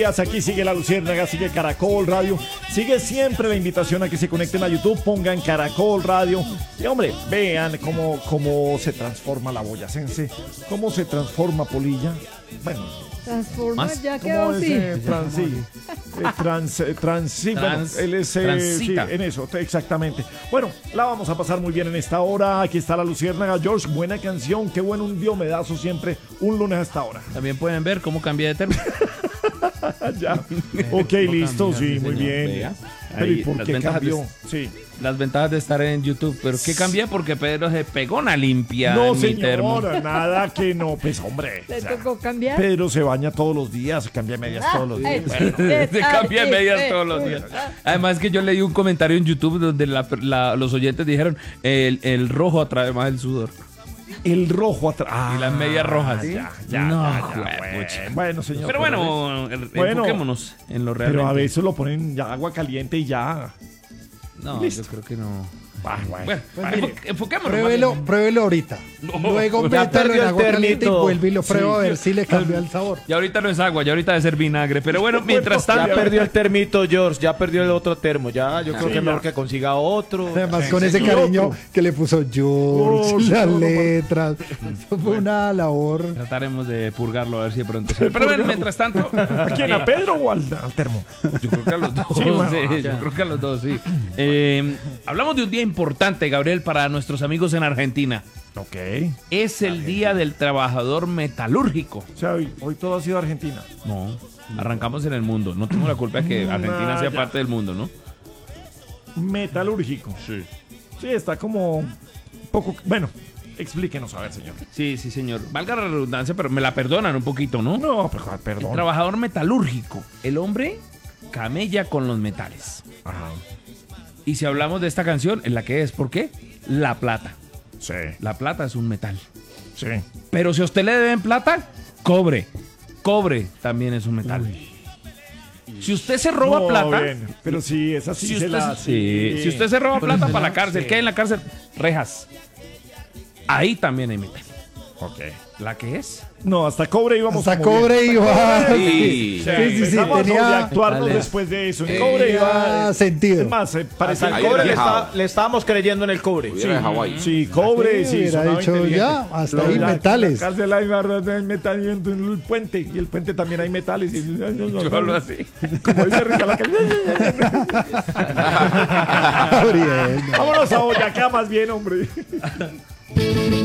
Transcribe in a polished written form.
días, aquí sigue La Luciérnaga, sigue Caracol Radio, sigue siempre la invitación a que se conecten a YouTube, pongan Caracol Radio y hombre, vean cómo se transforma la boyacense, cómo se transforma Polilla, bueno, transforma, ¿Más? ya quedó así. Él es, sí, en eso, exactamente. Bueno, la vamos a pasar muy bien en esta hora. Aquí está La Luciérnaga. George, buena canción, qué buen un diomedazo siempre, un lunes a esta hora. También pueden ver cómo cambié de tema. Ya. Ok, listo, sí, muy bien. Vea. Pero ¿y Ahí, por las qué ventajas cambió? de- Sí. Las ventajas de estar en YouTube. ¿Pero qué cambié? Porque Pedro se pegó una limpia No, en mi termo. señora, nada que no. Pues, hombre. ¿Le o sea, tocó cambiar? Pedro se baña todos los días, cambia medias todos los días. Se cambia medias todos los días. Además que yo leí un comentario en YouTube donde los oyentes dijeron el rojo atrae más el sudor. El rojo atrás. Y las medias rojas. Ya, No, ya. Bueno, señor. Pero bueno, enfoquémonos en lo real. Pero a veces lo ponen ya agua caliente y ya. No, Listo. yo creo que no. Bueno. Enfoquémonos. Pruébelo ahorita. Luego ya métalo en perdió el agua caliente y ternito. vuelve y lo prueba a Sí. ver si le cambia el sabor. Y ahorita no es agua, ya ahorita debe ser vinagre. Pero bueno, mientras Ya tanto. perdió el termito, George. Ya perdió el otro termo. Ya, yo creo Sí, que es mejor ya. que consiga otro. Además, Sí, con ese señor. cariño que le puso George, las no, no. letras. Eso fue una labor. Trataremos de purgarlo a ver si de pronto sale. Pero bueno, mientras tanto. ¿A quién? ¿A Pedro o al termo? Yo creo que a los dos. Sí, bueno, Sí, yo creo que a los dos, sí. Hablamos de un día importante, Gabriel, para nuestros amigos en Argentina. Ok. Es el Día del Trabajador Metalúrgico. O sea, hoy todo ha sido Argentina. No, arrancamos en el mundo. No tengo la culpa de que Argentina sea ya. parte del mundo, ¿no? Metalúrgico. Sí. Sí, está como un poco. Bueno, explíquenos, a ver, señor. Sí, señor. Valga la redundancia, pero me la perdonan un poquito, ¿no? No, pero, El perdón. trabajador metalúrgico. El hombre camella con los metales. Ajá. Y si hablamos de esta canción, ¿en la que es? ¿Por qué? La plata. Sí, La plata es un metal. sí. Pero si a usted le deben plata, cobre. Cobre también es un metal. Si usted se roba No, plata, bien, pero sí, esa sí si se usted, la. si usted se roba plata para la cárcel, ¿qué hay en la cárcel? Rejas. Ahí también hay metal. Ok. ¿La que es? No, hasta cobre íbamos. Hasta como cobre bien. iba. Sí. Sí, Empezamos a tenía, sobreactuarnos Dale. después de eso. En cobre iba. tenía sentido. Es más, parece Hasta el que cobre era- le estábamos creyendo en el cobre. Sí, sí, cobre, sí. hubiera sonaba dicho inteligente. ya, hasta Pero ahí la- metales. En la cárcel hay metal y en el puente. Y el puente también hay metales. Y, Yo hablo así. Como dice Rita la calle. Gabriel. Vámonos a Boyacá más bien, hombre.